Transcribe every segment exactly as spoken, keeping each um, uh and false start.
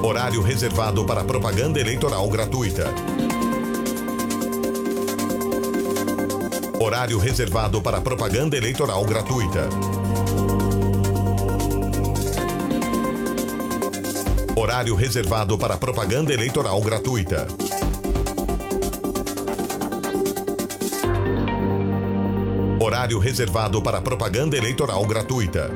Horário reservado para propaganda eleitoral gratuita. Horário reservado para propaganda eleitoral gratuita. Horário reservado para propaganda eleitoral gratuita. Horário reservado para propaganda eleitoral gratuita.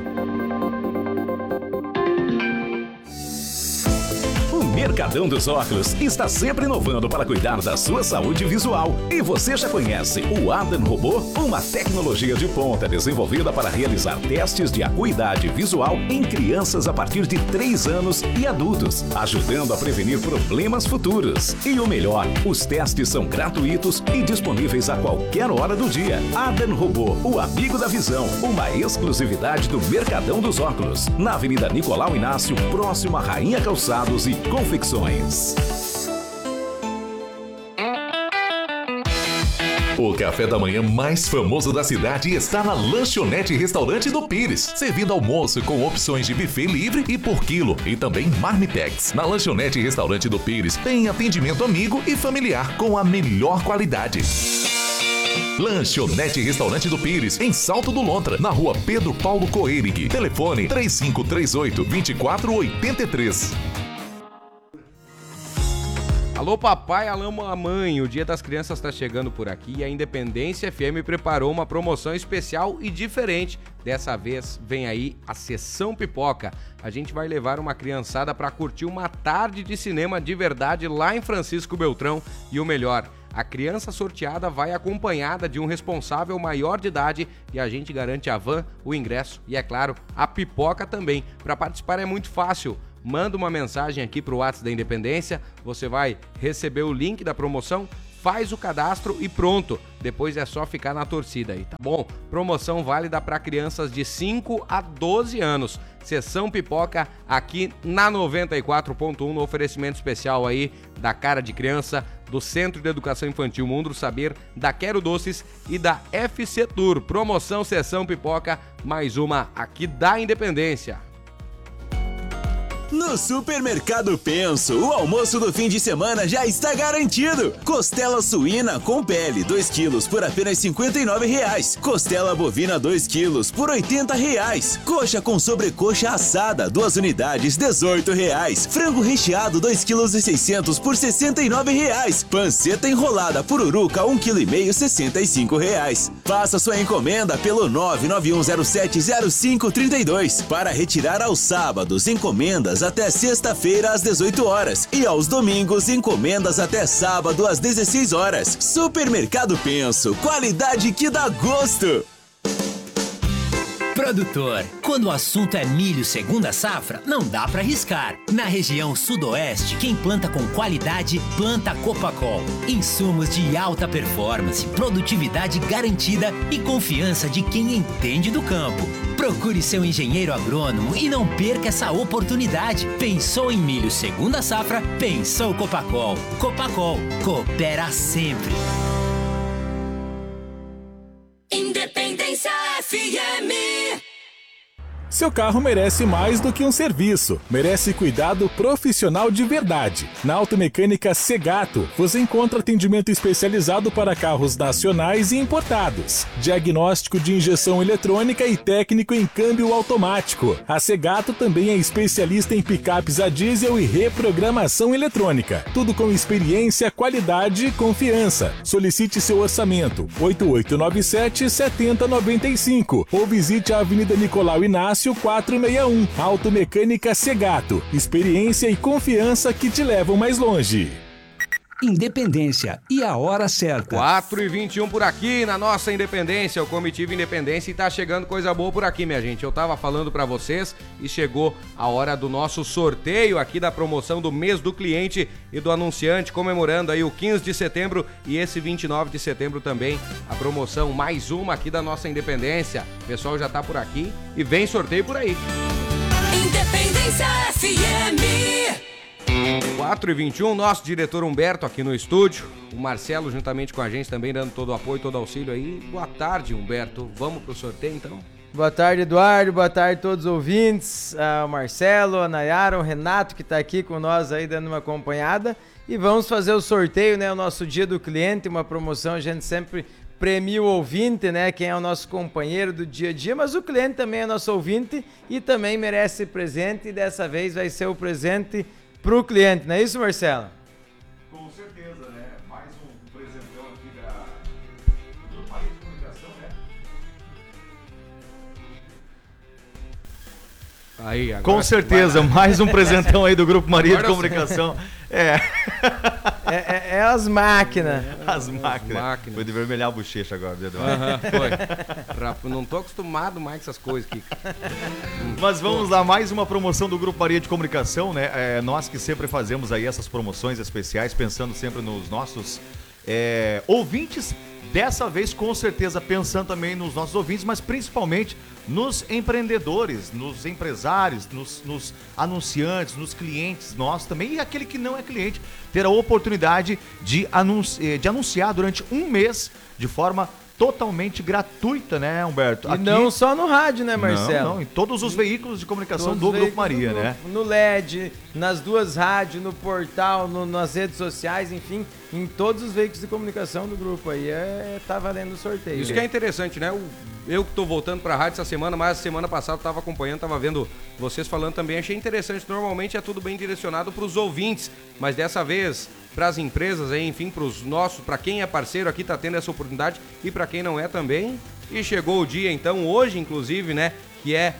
Mercadão dos Óculos está sempre inovando para cuidar da sua saúde visual. E você já conhece o Adam Robô? Uma tecnologia de ponta desenvolvida para realizar testes de acuidade visual em crianças a partir de três anos e adultos, ajudando a prevenir problemas futuros. E o melhor, os testes são gratuitos e disponíveis a qualquer hora do dia. Adam Robô, o amigo da visão, uma exclusividade do Mercadão dos Óculos, na Avenida Nicolau Inácio, próximo à Rainha Calçados e Confecções. O café da manhã mais famoso da cidade está na Lanchonete Restaurante do Pires, servindo almoço com opções de buffet livre e por quilo e também marmitex. Na Lanchonete Restaurante do Pires tem atendimento amigo e familiar com a melhor qualidade. Lanchonete Restaurante do Pires, em Salto do Lontra, na rua Pedro Paulo Coerig. Telefone três cinco três oito, dois quatro oito três. Alô papai, alô mamãe, o Dia das Crianças está chegando por aqui e a Independência F M preparou uma promoção especial e diferente. Dessa vez vem aí a Sessão Pipoca. A gente vai levar uma criançada para curtir uma tarde de cinema de verdade lá em Francisco Beltrão. E o melhor, a criança sorteada vai acompanhada de um responsável maior de idade e a gente garante a van, o ingresso e, é claro, a pipoca também. Para participar é muito fácil. Manda uma mensagem aqui pro WhatsApp da Independência, você vai receber o link da promoção, faz o cadastro e pronto. Depois é só ficar na torcida aí, tá bom? Promoção válida para crianças de cinco a doze anos. Sessão Pipoca aqui na noventa e quatro ponto um, no oferecimento especial aí da Cara de Criança, do Centro de Educação Infantil Mundo do Saber, da Quero Doces e da F C Tour. Promoção Sessão Pipoca, mais uma aqui da Independência. No Supermercado Penso, o almoço do fim de semana já está garantido. Costela suína com pele, dois quilos por apenas cinquenta e nove reais. Costela bovina, dois quilos por oitenta reais. Coxa com sobrecoxa assada, duas unidades, dezoito reais. Frango recheado, dois quilos e seiscentos por sessenta e nove reais. Panceta enrolada pururuca, um quilo e meio, sessenta e cinco reais. Faça sua encomenda pelo nove nove um zero sete zero cinco três dois. Para retirar aos sábados, encomendas até sexta-feira às dezoito horas e aos domingos encomendas até sábado às dezesseis horas. Supermercado Penso, qualidade que dá gosto. Produtor, quando o assunto é milho segunda safra, não dá pra arriscar. Na região sudoeste, quem planta com qualidade, planta Copacol. Insumos de alta performance, produtividade garantida e confiança de quem entende do campo. Procure seu engenheiro agrônomo e não perca essa oportunidade. Pensou em milho segunda safra? Pensou Copacol. Copacol, coopera sempre. Independência F M. Seu carro merece mais do que um serviço, merece cuidado profissional de verdade. Na Automecânica Segato, você encontra atendimento especializado para carros nacionais e importados, diagnóstico de injeção eletrônica e técnico em câmbio automático. A Segato também é especialista em picapes a diesel e reprogramação eletrônica. Tudo com experiência, qualidade e confiança. Solicite seu orçamento oito oito nove sete, sete zero nove cinco ou visite a Avenida Nicolau Inácio quatrocentos e sessenta e um. Automecânica Segato. Experiência e confiança que te levam mais longe. Independência e a hora certa. quatro e vinte e um por aqui na nossa Independência, o Comitiva Independência, e tá chegando coisa boa por aqui, minha gente. Eu tava falando pra vocês e chegou a hora do nosso sorteio aqui da promoção do mês do cliente e do anunciante, comemorando aí o quinze de setembro e esse vinte e nove de setembro também, a promoção mais uma aqui da nossa Independência. O pessoal já tá por aqui e vem sorteio por aí. Independência F M. quatro e vinte e um, nosso diretor Humberto aqui no estúdio, o Marcelo juntamente com a gente também dando todo o apoio, todo o auxílio aí. Boa tarde, Humberto. Vamos pro sorteio então? Boa tarde, Eduardo. Boa tarde a todos os ouvintes. Ah, o Marcelo, a Nayara, o Renato, que está aqui com nós aí dando uma acompanhada. E vamos fazer o sorteio, né? O nosso dia do cliente, uma promoção, a gente sempre premia o ouvinte, né? Quem é o nosso companheiro do dia a dia, mas o cliente também é nosso ouvinte e também merece presente. E dessa vez vai ser o presente para o cliente, não é isso, Marcelo? Com certeza, né? Mais um presentão aqui da do Grupo Maria de Comunicação, né? Aí, agora Com certeza, mais um presentão aí do Grupo Maria agora de Comunicação. É. É, é, é as máquinas. As máquinas. máquinas. Foi de vermelhar a bochecha agora, Eduardo. Aham, foi. Não tô acostumado mais com essas coisas, Kiko. Mas vamos lá, mais uma promoção do Grupo Maria de Comunicação, né? É, nós que sempre fazemos aí essas promoções especiais, pensando sempre nos nossos é, ouvintes. Dessa vez, com certeza, pensando também nos nossos ouvintes, mas principalmente nos empreendedores, nos empresários, nos, nos anunciantes, nos clientes nossos também. E aquele que não é cliente ter a oportunidade de, anunci- de anunciar durante um mês de forma totalmente gratuita, né, Humberto? E Aqui... não só no rádio, né, Marcelo? Não, não, em todos os veículos de comunicação todos do Grupo Maria, do, né? No L E D, nas duas rádios, no portal, no, nas redes sociais, enfim, em todos os veículos de comunicação do grupo aí, é, tá valendo o sorteio. Isso que é interessante, né? O, eu que tô voltando pra rádio essa semana, mas a semana passada eu tava acompanhando, tava vendo vocês falando também, achei interessante. Normalmente é tudo bem direcionado pros ouvintes, mas dessa vez para as empresas, aí, enfim, para os nossos, para quem é parceiro aqui tá tendo essa oportunidade e para quem não é também. E chegou o dia, então, hoje, inclusive, né, que é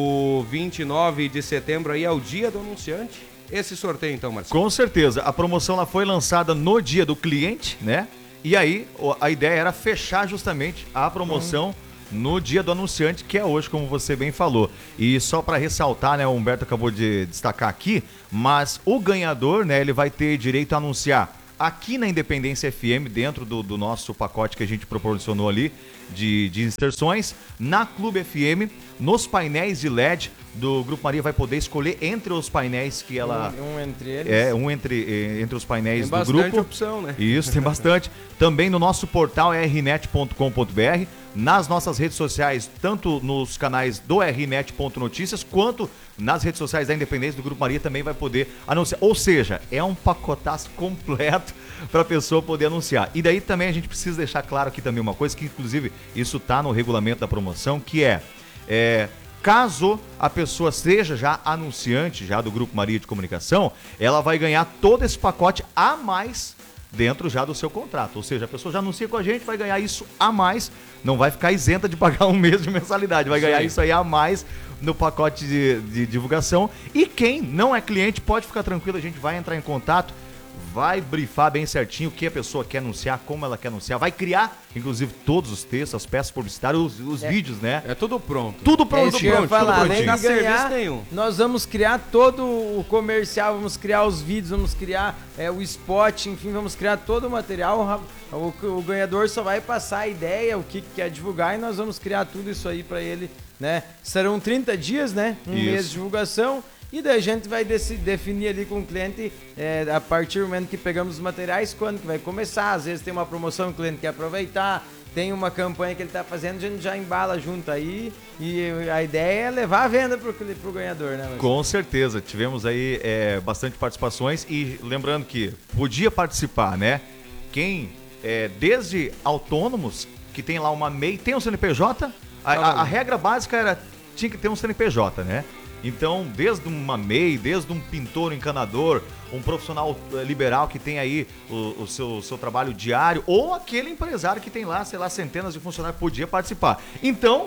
o vinte e nove de setembro, aí é o dia do anunciante. Esse sorteio, então, Marcelo. Com certeza. A promoção ela foi lançada no dia do cliente, né? E aí, a ideia era fechar justamente a promoção hum. no dia do anunciante, que é hoje, como você bem falou. E só para ressaltar, né, o Humberto acabou de destacar aqui, mas o ganhador, né, ele vai ter direito a anunciar aqui na Independência F M, dentro do, do nosso pacote que a gente proporcionou ali de, de inserções, na Clube F M, nos painéis de L E D do Grupo Maria, vai poder escolher entre os painéis que ela... Um, um entre eles. É, um entre, entre os painéis tem do grupo. Tem bastante opção, né? Isso, tem bastante. Também no nosso portal r net ponto com ponto b r, nas nossas redes sociais, tanto nos canais do r net ponto notícias, quanto nas redes sociais da Independência do Grupo Maria também vai poder anunciar. Ou seja, é um pacotaço completo para a pessoa poder anunciar. E daí também a gente precisa deixar claro aqui também uma coisa, que inclusive isso está no regulamento da promoção, que é... é caso a pessoa seja já anunciante já do Grupo Maria de Comunicação, ela vai ganhar todo esse pacote a mais dentro já do seu contrato. Ou seja, a pessoa já anuncia com a gente, vai ganhar isso a mais, não vai ficar isenta de pagar um mês de mensalidade, vai ganhar Sim. isso aí a mais no pacote de, de divulgação. E quem não é cliente pode ficar tranquilo, a gente vai entrar em contato, vai brifar bem certinho o que a pessoa quer anunciar, como ela quer anunciar, vai criar, inclusive, todos os textos, as peças publicitárias, os, os é, vídeos, né? É tudo pronto. Tudo pronto, é tudo pronto, falar, tudo além de ganhar, nós vamos criar todo o comercial, vamos criar os vídeos, vamos criar é, o spot, enfim, vamos criar todo o material. O, o ganhador só vai passar a ideia, o que quer divulgar, e nós vamos criar tudo isso aí para ele, né? Serão trinta dias, né? Um isso. mês de divulgação. E daí a gente vai definir ali com o cliente, é, a partir do momento que pegamos os materiais, quando que vai começar. Às vezes tem uma promoção que o cliente quer aproveitar, tem uma campanha que ele está fazendo, a gente já embala junto aí. E a ideia é levar a venda para o ganhador, né, Marcelo? Com certeza, tivemos aí é, bastante participações e lembrando que podia participar, né? Quem, é, desde autônomos, que tem lá uma M E I, tem um C N P J, a, a, a regra básica era, tinha que ter um C N P J, né? Então, desde uma M E I, desde um pintor, um encanador, um profissional liberal que tem aí o, o seu, seu trabalho diário, ou aquele empresário que tem lá, sei lá, centenas de funcionários, podia participar. Então,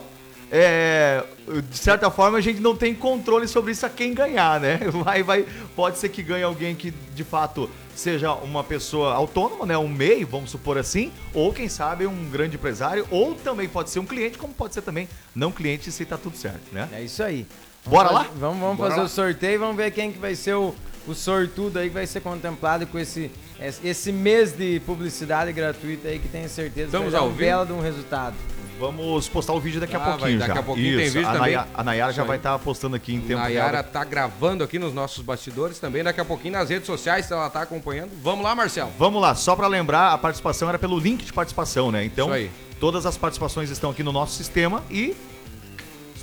é, de certa forma, a gente não tem controle sobre isso a quem ganhar, né? Vai, vai, pode ser que ganhe alguém que, de fato, seja uma pessoa autônoma, né? Um M E I, vamos supor assim, ou quem sabe um grande empresário, ou também pode ser um cliente, como pode ser também não cliente, se tá tudo certo, né? É isso aí. Bora vamos lá? Fazer, vamos vamos Bora fazer lá. o sorteio, vamos ver quem que vai ser o, o sortudo aí que vai ser contemplado com esse, esse mês de publicidade gratuita aí, que tenho certeza Estamos que vai dar ao uma vivo? bela de um resultado. Vamos postar o vídeo daqui a Ah, pouquinho vai, já. daqui a pouquinho Isso. tem vídeo a também. Nayara, a Nayara já Isso vai aí. estar postando aqui em tempo Nayara real. tá gravando aqui nos nossos bastidores também, daqui a pouquinho nas redes sociais ela tá acompanhando. Vamos lá, Marcelo. Vamos lá, só para lembrar, a participação era pelo link de participação, né? Então, Isso aí. todas as participações estão aqui no nosso sistema e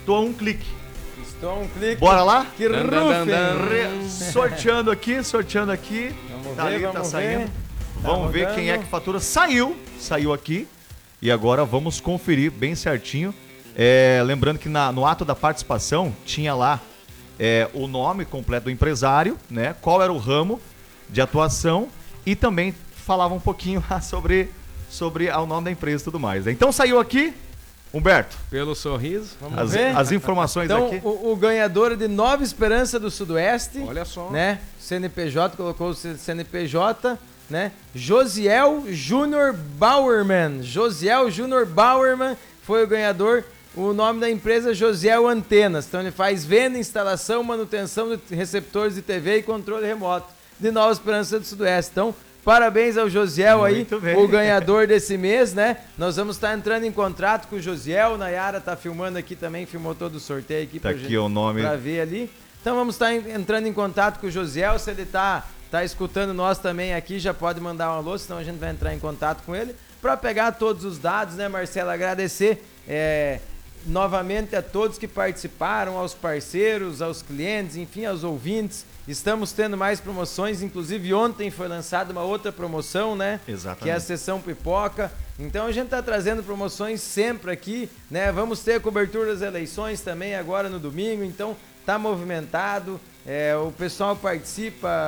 estou a um clique. Estou a um clique. Bora lá? Que rufem. Re- Sorteando aqui, sorteando aqui. Vamos Tá ver, ali, vamos tá ver. saindo. Tá Vamos ver rodando. quem é que fatura. Saiu, saiu aqui. E agora vamos conferir bem certinho. É, lembrando que na- no ato da participação tinha lá é, o nome completo do empresário, né? Qual era o ramo de atuação e também falava um pouquinho lá sobre, sobre o nome da empresa e tudo mais, né? Então saiu aqui, Humberto. Pelo sorriso. Vamos As, ver. as informações Então, aqui. o, o ganhador é de Nova Esperança do Sudoeste. Olha só. Né? C N P J, colocou o C N P J, né? Josiel Júnior Bauerman. Josiel Júnior Bauerman foi o ganhador. O nome da empresa é Josiel Antenas. Então ele faz venda, instalação, manutenção de receptores de T V e controle remoto de Nova Esperança do Sudoeste. Então, parabéns ao Josiel aí, Muito bem. o ganhador desse mês, né? Nós vamos estar entrando em contrato com o Josiel. Nayara tá filmando aqui também, filmou todo o sorteio aqui Tá pra aqui gente, o nome. pra ver ali. Então vamos estar en- entrando em contato com o Josiel. Se ele tá, tá escutando nós também aqui, já pode mandar um alô, senão a gente vai entrar em contato com ele para pegar todos os dados, né, Marcelo? Agradecer é, novamente a todos que participaram, aos parceiros, aos clientes, enfim, aos ouvintes. Estamos tendo mais promoções, inclusive ontem foi lançada uma outra promoção, né? Exatamente. Que é a sessão pipoca. Então a gente está trazendo promoções sempre aqui, né? Vamos ter a cobertura das eleições também agora no domingo, então tá movimentado, é, o pessoal participa,